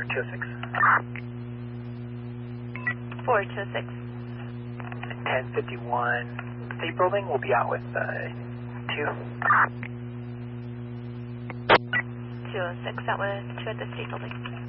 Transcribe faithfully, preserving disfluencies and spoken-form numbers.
for two oh six. four two six. ten fifty-one State Building, we'll be out with uh, two. two oh six, out with two at the State Building.